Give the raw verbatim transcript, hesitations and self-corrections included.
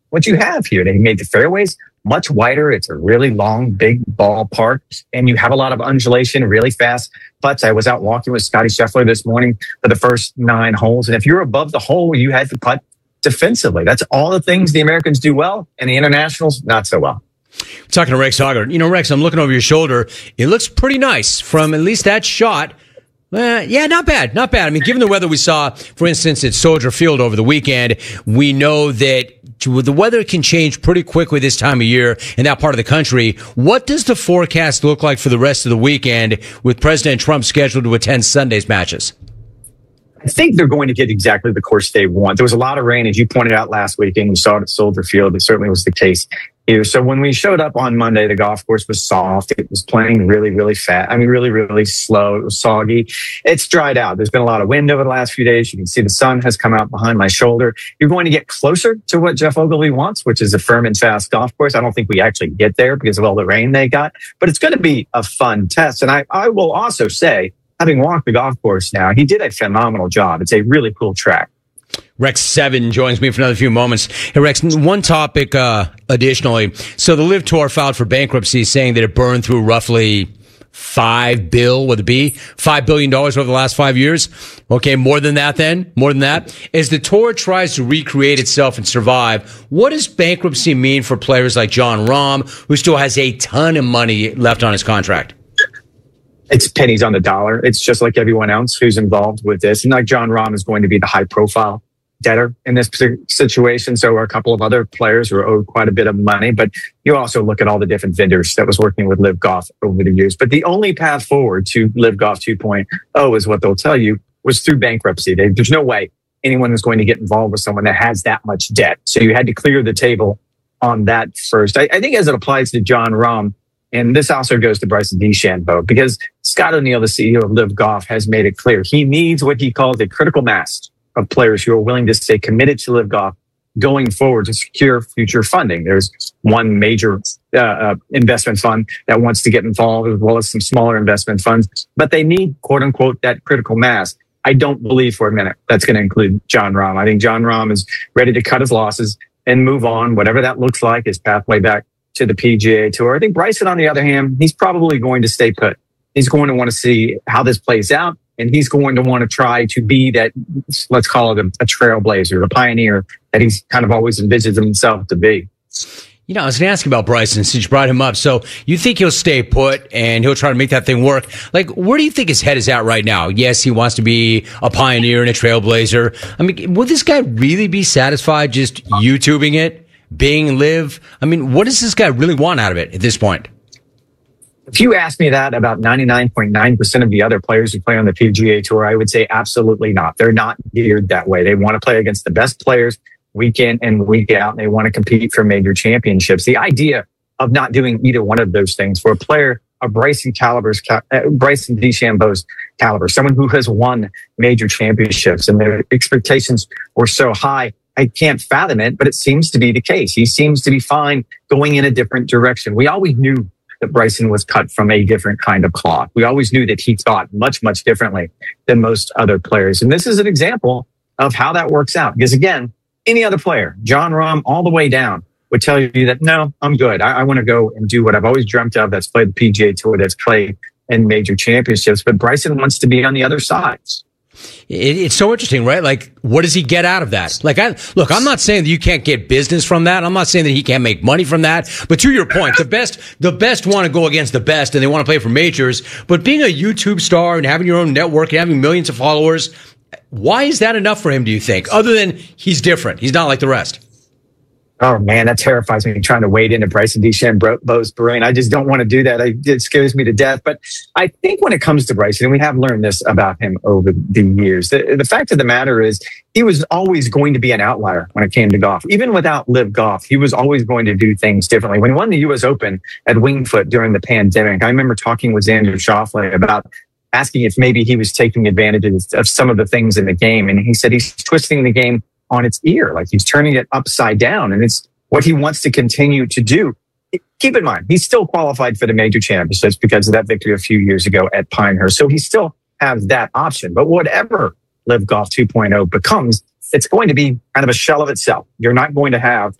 what you have here. They made the fairways much wider. It's a really long, big ballpark, and you have a lot of undulation, really fast putts. I was out walking with Scotty Scheffler this morning for the first nine holes, and if you're above the hole, you had to putt defensively. That's all the things the Americans do well, and the internationals not so well. Talking to Rex Hoggard. You know, Rex, I'm looking over your shoulder. It looks pretty nice from at least that shot. Uh, yeah, not bad, not bad. I mean, given the weather we saw, for instance, at Soldier Field over the weekend, we know that the weather can change pretty quickly this time of year in that part of the country. What does the forecast look like for the rest of the weekend with President Trump scheduled to attend Sunday's matches? I think they're going to get exactly the course they want. There was a lot of rain, as you pointed out last weekend. We saw it at Soldier Field. It certainly was the case here. So when we showed up on Monday, the golf course was soft. It was playing really, really fast. I mean, really, really slow. It was soggy. It's dried out. There's been a lot of wind over the last few days. You can see the sun has come out behind my shoulder. You're going to get closer to what Jeff Ogilvy wants, which is a firm and fast golf course. I don't think we actually get there because of all the rain they got, but it's going to be a fun test. And I, I will also say, having walked the golf course now, he did a phenomenal job. It's a really cool track. Rex Seven joins me for another few moments. Hey, Rex, one topic uh, additionally. So the Live Tour filed for bankruptcy, saying that it burned through roughly five bill, would it be five billion dollars over the last five years? Okay, more than that then? More than that? As the tour tries to recreate itself and survive, what does bankruptcy mean for players like Jon Rahm, who still has a ton of money left on his contract? It's pennies on the dollar. It's just like everyone else who's involved with this. And like Jon Rahm is going to be the high profile debtor in this situation. So are a couple of other players who are owed quite a bit of money. But you also look at all the different vendors that was working with Live Golf over the years. But the only path forward to Live Golf two point oh is what they'll tell you was through bankruptcy. They, there's no way anyone is going to get involved with someone that has that much debt. So you had to clear the table on that first. I, I think as it applies to Jon Rahm, and this also goes to Bryson DeChambeau, because Scott O'Neill, the C E O of Live Golf, has made it clear he needs what he calls a critical mass of players who are willing to stay committed to Live Golf going forward to secure future funding. There's one major uh, uh, investment fund that wants to get involved, as well as some smaller investment funds, but they need, quote unquote, that critical mass. I don't believe for a minute that's going to include Jon Rahm. I think Jon Rahm is ready to cut his losses and move on, whatever that looks like, his pathway back to the P G A Tour. I think Bryson, on the other hand, he's probably going to stay put. He's going to want to see how this plays out, and he's going to want to try to be that, let's call it a, a trailblazer, a pioneer that he's kind of always envisioned himself to be. You know, I was going to ask about Bryson since you brought him up. So you think he'll stay put and he'll try to make that thing work? Like, where do you think his head is at right now? Yes, he wants to be a pioneer and a trailblazer. I mean, will this guy really be satisfied just YouTubing it? Being Live? I mean, what does this guy really want out of it at this point? If you ask me that about ninety-nine point nine percent of the other players who play on the P G A Tour, I would say absolutely not. They're not geared that way. They want to play against the best players week in and week out, and they want to compete for major championships. The idea of not doing either one of those things for a player of Bryson caliber's, uh, Bryson DeChambeau's caliber, someone who has won major championships, and their expectations were so high, I can't fathom it, but it seems to be the case. He seems to be fine going in a different direction. We always knew that Bryson was cut from a different kind of cloth. We always knew that he thought much, much differently than most other players. And this is an example of how that works out. Because again, any other player, Jon Rahm all the way down, would tell you that, no, I'm good. I, I want to go and do what I've always dreamt of. That's play the P G A Tour, that's play in major championships. But Bryson wants to be on the other side. It, it's so interesting, right? Like, what does he get out of that? Like, I look, I'm not saying that you can't get business from that. I'm not saying that he can't make money from that. But to your point, the best, the best want to go against the best, and they want to play for majors. But being a YouTube star and having your own network and having millions of followers, why is that enough for him, do you think? Other than he's different. He's not like the rest. Oh, man, that terrifies me, trying to wade into Bryson DeChambeau's brain. I just don't want to do that. I, it scares me to death. But I think when it comes to Bryson, and we have learned this about him over the years, the, the fact of the matter is he was always going to be an outlier when it came to golf. Even without Live Golf, he was always going to do things differently. When he won the U S Open at Winged Foot during the pandemic, I remember talking with Xander Schauffele about asking if maybe he was taking advantage of some of the things in the game. And he said he's twisting the game on its ear, like he's turning it upside down. And it's what he wants to continue to do. Keep in mind, he's still qualified for the major championships because of that victory a few years ago at Pinehurst. So he still has that option. But whatever Live Golf two point oh becomes, it's going to be kind of a shell of itself. You're not going to have